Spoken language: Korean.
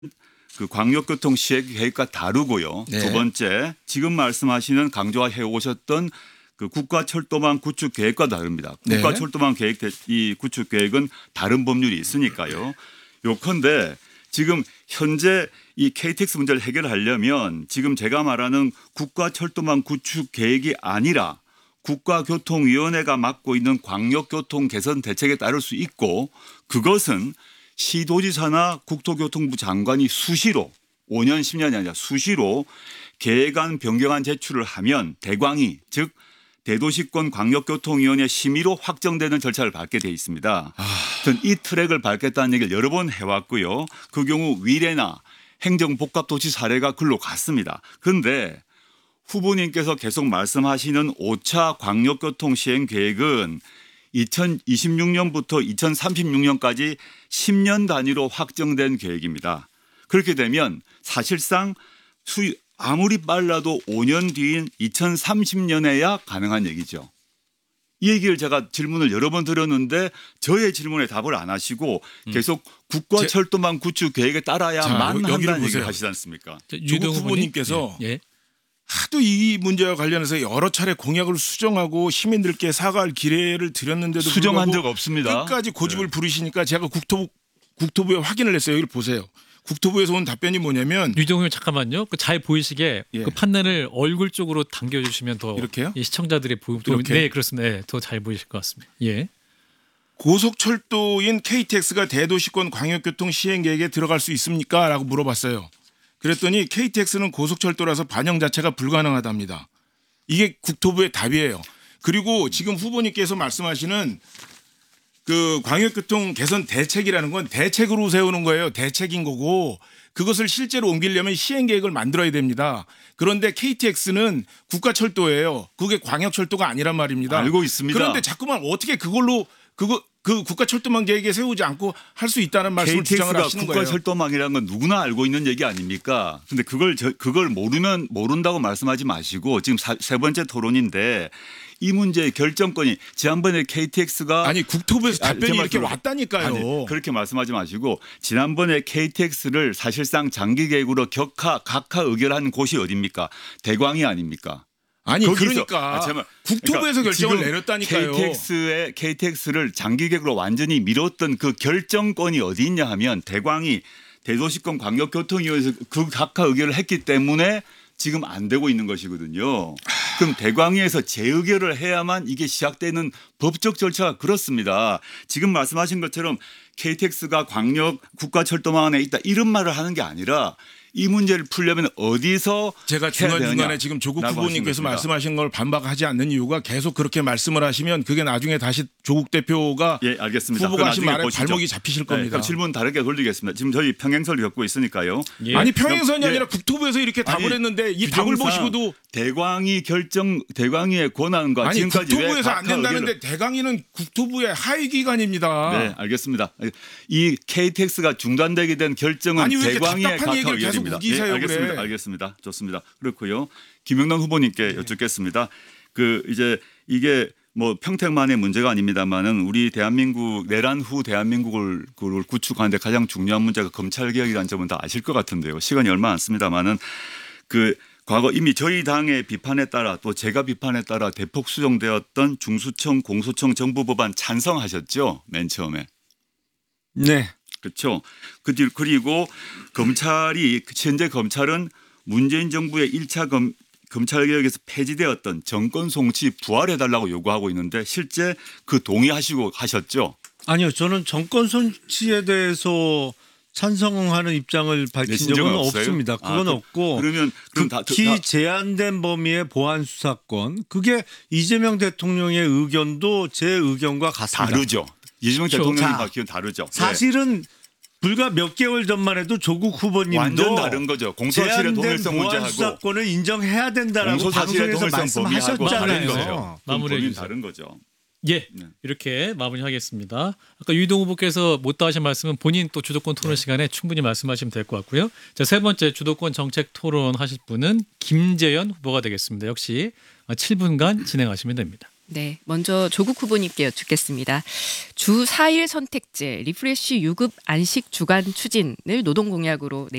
그 광역교통 시행 계획과 다르고요. 네. 두 번째, 지금 말씀하시는 강조해 오셨던 그 국가철도망 구축 계획과 다릅니다. 네. 국가철도망 계획 이 구축 계획은 다른 법률이 있으니까요. 요컨대 지금 현재 이 KTX 문제를 해결하려면 지금 제가 말하는 국가철도망 구축 계획이 아니라 국가교통위원회가 맡고 있는 광역교통 개선 대책에 따를 수 있고, 그것은 시도지사나 국토교통부 장관이 수시로 5년 10년이 아니라 수시로 계획안 변경안 제출을 하면 대광이, 즉 대도시권 광역교통위원회 심의로 확정되는 절차를 밟게 돼 있습니다. 저는 이 트랙을 밟겠다는 얘기를 여러 번 해왔고요. 그 경우 위례나 행정복합도시 사례가 글로 갔습니다. 그런데 후보님께서 계속 말씀하시는 5차 광역교통 시행 계획은 2026년부터 2036년까지 10년 단위로 확정된 계획입니다. 그렇게 되면 사실상 아무리 빨라도 5년 뒤인 2030년에야 가능한 얘기죠. 이 얘기를 제가 질문을 여러 번 드렸는데 저의 질문에 답을 안 하시고 계속 국가철도망 구축 계획에 따라야만 한다는 얘기를 하시지 않습니까? 조국 후보님께서 예. 하도 이 문제와 관련해서 여러 차례 공약을 수정하고 시민들께 사과할 기회를 드렸는데도 수정한 불구하고 적 없습니다. 끝까지 고집을 부리시니까 제가 국토부에 확인을 했어요. 여기 보세요. 국토부에서 온 답변이 뭐냐면 유동훈 잠깐만요. 잘 보이시게 예. 그 판넬을 얼굴 쪽으로 당겨주시면 더 이렇게요? 이 시청자들이 이렇게? 네 그렇습니다. 네, 더 잘 보이실 것 같습니다. 예. 고속철도인 KTX가 대도시권 광역교통 시행계획에 들어갈 수 있습니까? 라고 물어봤어요. 그랬더니 KTX는 고속철도라서 반영 자체가 불가능하답니다. 이게 국토부의 답이에요. 그리고 지금 후보님께서 말씀하시는 그 광역교통 개선 대책이라는 건 대책으로 세우는 거예요. 대책인 거고 그것을 실제로 옮기려면 시행계획을 만들어야 됩니다. 그런데 KTX는 국가철도예요. 그게 광역철도가 아니란 말입니다. 알고 있습니다. 그런데 자꾸만 어떻게 그걸로 그 국가철도망 계획에 세우지 않고 할 수 있다는 말씀을 주장을 KTX가 하시는 거예요. 국가철도망이라는 건 누구나 알고 있는 얘기 아닙니까? 근데 그걸 모른다고 말씀하지 마시고 지금 세 번째 토론인데 이 문제의 결정권이 지난번에 KTX가 아니 국토부에서 답변이 이렇게 제발 왔다니까요. 아니, 그렇게 말씀하지 마시고 지난번에 KTX를 사실상 장기 계획으로 각하 의결한 곳이 어디입니까? 대광이 아닙니까? 아니 거기서- 그러니까 제발, 국토부에서 결정을 지금 내렸다니까요. KTX를 장기 계획으로 완전히 미뤘던 그 결정권이 어디 있냐 하면 대광이 대도시권 광역교통위원회에서 그 각하 의결을 했기 때문에 지금 안 되고 있는 것이거든요. 그럼 대광위에서 재의결을 해야만 이게 시작되는 법적 절차가 그렇습니다. 지금 말씀하신 것처럼 KTX가 광역 국가철도망 안에 있다 이런 말을 하는 게 아니라 이 문제를 풀려면 어디서 제가 해야 중간중간에 되느냐 지금 조국 라고 후보님께서 하신 것입니다. 말씀하신 걸 반박하지 않는 이유가 계속 그렇게 말씀을 하시면 그게 나중에 다시 조국 대표가 예, 알겠습니다. 후보가 하신 나중에 말에 보시죠. 발목이 잡히실 네, 겁니다. 그럼 질문 다르게 돌리겠습니다. 지금 저희 평행선을 겪고 있으니까요. 예. 아니 평행선이 예. 아니라 국토부에서 이렇게 답을 아니, 했는데 이 답을 규정상 보시고도 대광위의 권한과 아니 지금까지 왜 국토부에서 안 각하 된다는데 대강위는 국토부의 하위 기관입니다. 네, 알겠습니다. 이 KTX가 중단되게 된 결정은 아니, 왜 이렇게 대광위의 답답한 각하 얘기를 계속 의결입니다. 우기세요, 예, 알겠습니다. 그래. 알겠습니다. 좋습니다. 그렇고요. 김영남 후보님께 여쭙겠습니다. 그 이제 이게 뭐 평택만의 문제가 아닙니다만은 우리 대한민국 내란 후 대한민국을 구축하는데 가장 중요한 문제가 검찰 개혁이라는 점은 다 아실 것 같은데요. 시간이 얼마 안 습니다만은 그 과거 이미 저희 당의 비판에 따라 또 제가 비판에 따라 대폭 수정되었던 중수청 공소청 정부 법안 찬성하셨죠? 맨 처음에. 네. 그렇죠. 그리고 현재 검찰은 문재인 정부의 1차 검찰개혁에서 폐지되었던 정권 송치 부활해달라고 요구하고 있는데 실제 그 동의하시고 하셨죠? 아니요. 저는 정권 손치에 대해서 찬성하는 입장을 밝힌 내신 적은 적은 없어요? 없습니다. 그건 그럼- 없고 그러면 극히 제한된 범위의 보안 수사권 그게 이재명 대통령의 의견도 제 의견과 같습니다. 다르죠. 이재명 그렇죠. 대통령이 자, 밝히면 다르죠. 사실은 불과 몇 개월 전만 해도 조국 후보님도 완전 다른 거죠. 공소사실의 제한된 동일성 보안 문제하고 수사권을 인정해야 된다라고 공소사실의 방송에서 동일성 범위하고 다른 거죠. 말씀하셨잖아요. 마무리해 범위는 주세요. 다른 거죠. 예, 네. 이렇게 마무리하겠습니다. 아까 유동 후보께서 못다 하신 말씀은 본인 또 주도권 토론 시간에 충분히 말씀하시면 될 것 같고요. 자, 세 번째 주도권 정책 토론 하실 분은 김재현 후보가 되겠습니다. 역시 7분간 진행하시면 됩니다. 네, 먼저 조국 후보님께 여쭙겠습니다. 주 4일 선택제, 리프레시 유급 안식 주간 추진을 노동공약으로